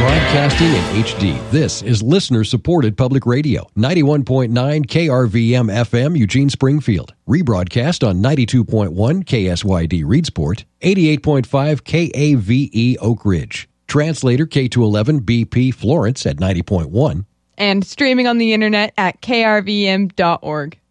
Broadcasting in HD, this is listener-supported public radio. 91.9 KRVM FM, Eugene, Springfield. Rebroadcast on 92.1 KSYD, Reedsport. 88.5 KAVE, Oak Ridge. Translator K211 BP, Florence at 90.1. And streaming on the internet at krvm.org.